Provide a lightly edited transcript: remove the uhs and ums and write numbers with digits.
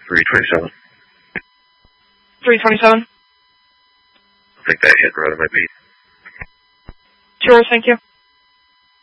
327. 327. I think that hit right on my beat. Sure, thank you.